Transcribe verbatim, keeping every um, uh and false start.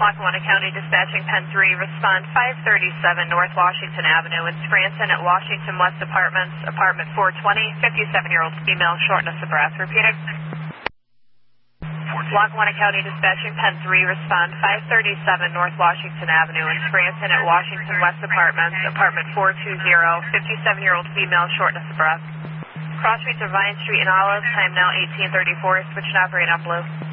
Lackawanna County Dispatching Pen three, respond five thirty-seven North Washington Avenue in Scranton at Washington West Apartments, apartment four twenty, fifty-seven-year-old female, shortness of breath. Repeating. Lackawanna County Dispatching Pen three, respond five thirty-seven North Washington Avenue in Scranton at Washington West Apartments, apartment four twenty, fifty-seven-year-old female, shortness of breath. Cross streets of Vine Street and Olive, time now eighteen thirty-four, switch and operate on blue.